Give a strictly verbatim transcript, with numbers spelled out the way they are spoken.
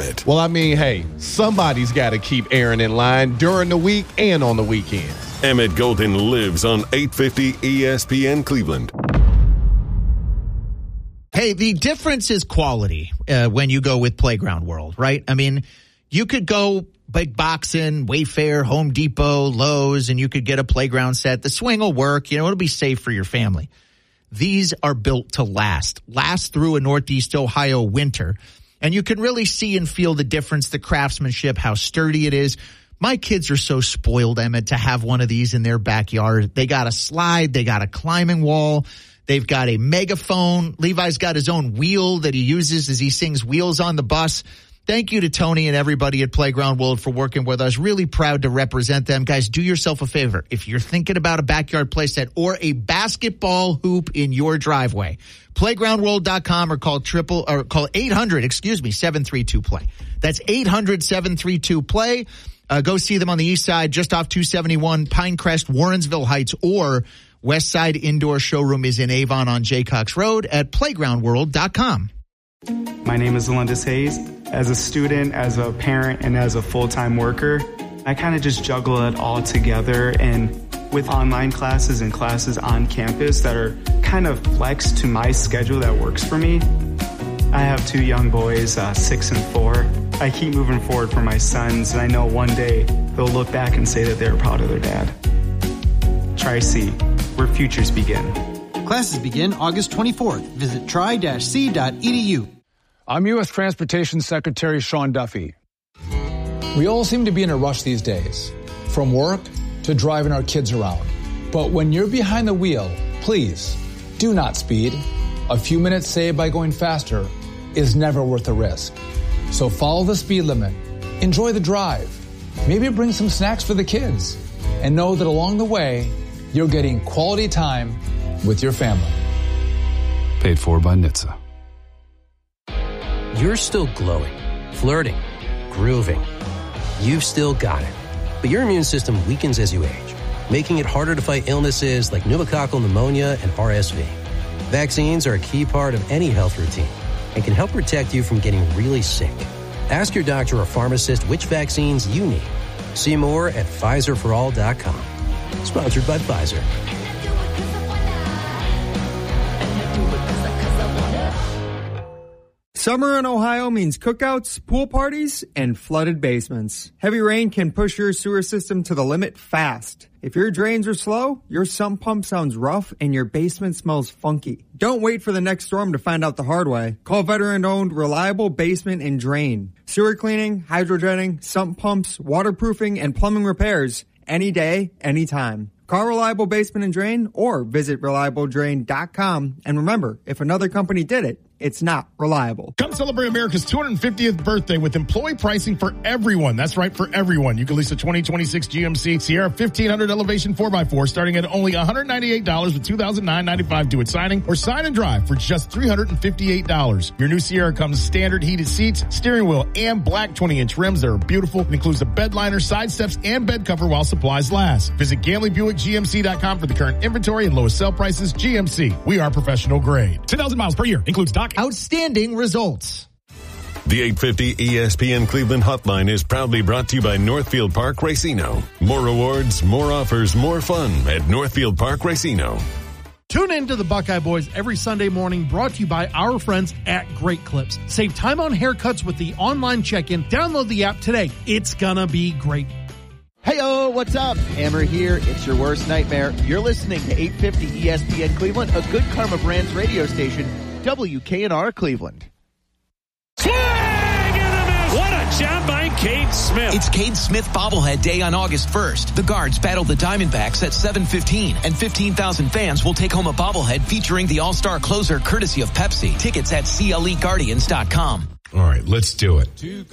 Emmett. Well, I mean, hey, somebody's got to keep Aaron in line during the week and on the weekends. Emmett Golden lives on eight fifty E S P N Cleveland. Hey, the difference is quality uh, when you go with Playground World, right? I mean, you could go big boxing, Wayfair, Home Depot, Lowe's, and you could get a playground set. The swing will work. You know, it'll be safe for your family. These are built to last, last through a Northeast Ohio winter. And you can really see and feel the difference, the craftsmanship, how sturdy it is. My kids are so spoiled, Emmett, to have one of these in their backyard. They got a slide. They got a climbing wall. They've got a megaphone. Levi's got his own wheel that he uses as he sings Wheels on the Bus. Thank you to Tony and everybody at Playground World for working with us. Really proud to represent them. Guys, do yourself a favor. If you're thinking about a backyard playset or a basketball hoop in your driveway, playground world dot com or call triple or call eight hundred, excuse me, seven three two play. That's eight hundred, seven three two play. Uh, go see them on the east side, just off two seventy-one, Pinecrest, Warrensville Heights, or West Side Indoor Showroom is in Avon on Jaycox Road at playground world dot com. My name is Alundis Hayes. As a student, as a parent, and as a full-time worker, I kind of just juggle it all together. And with online classes and classes on campus that are kind of flexed to my schedule that works for me, I have two young boys, uh, six and four. I keep moving forward for my sons, and I know one day they'll look back and say that they're proud of their dad. Tri-C, where futures begin. Classes begin August twenty-fourth. Visit tri c dot e d u. I'm U S Transportation Secretary Sean Duffy. We all seem to be in a rush these days, from work to driving our kids around. But when you're behind the wheel, please do not speed. A few minutes saved by going faster is never worth the risk. So follow the speed limit, enjoy the drive, maybe bring some snacks for the kids, and know that along the way, you're getting quality time with your family. Paid for by N H T S A. You're still glowing, flirting, grooving. You've still got it. But your immune system weakens as you age, making it harder to fight illnesses like pneumococcal pneumonia and R S V. Vaccines are a key part of any health routine and can help protect you from getting really sick. Ask your doctor or pharmacist which vaccines you need. See more at Pfizer for all dot com. Sponsored by Pfizer. Summer in Ohio means cookouts, pool parties, and flooded basements. Heavy rain can push your sewer system to the limit fast. If your drains are slow, your sump pump sounds rough, and your basement smells funky. Don't wait for the next storm to find out the hard way. Call veteran-owned Reliable Basement and Drain. Sewer cleaning, hydrojetting, sump pumps, waterproofing, and plumbing repairs. Any day, anytime. Call Reliable Basement and Drain or visit reliable drain dot com. And remember, if another company did it, it's not reliable. Come celebrate America's two hundred fiftieth birthday with employee pricing for everyone. That's right, for everyone. You can lease a twenty twenty-six G M C Sierra fifteen hundred Elevation four by four starting at only one hundred ninety-eight dollars with two thousand nine hundred ninety-five dollars due at signing, or sign and drive for just three hundred fifty-eight dollars. Your new Sierra comes standard heated seats, steering wheel, and black twenty inch rims that are beautiful. It includes a bed liner, side steps, and bed cover while supplies last. Visit Gamley Buick G M C dot com for the current inventory and lowest sale prices. G M C, we are professional grade. ten thousand miles per year, includes dock. Outstanding results. The eight fifty E S P N Cleveland Hotline is proudly brought to you by Northfield Park Racino. More rewards, more offers, more fun at Northfield Park Racino. Tune in to the Buckeye Boys every Sunday morning, brought to you by our friends at Great Clips. Save time on haircuts with the online check-in. Download the app today. It's gonna be great. Hey-oh, what's up? Hammer here. It's your worst nightmare. You're listening to eight fifty E S P N Cleveland, a Good Karma Brands radio station, W K N R Cleveland. Swing and a miss! What a job by Cade Smith. It's Cade Smith bobblehead day on August first. The Guards battle the Diamondbacks at seven fifteen, and fifteen thousand fans will take home a bobblehead featuring the all-star closer courtesy of Pepsi. Tickets at C L E Guardians dot com. All right, let's do it.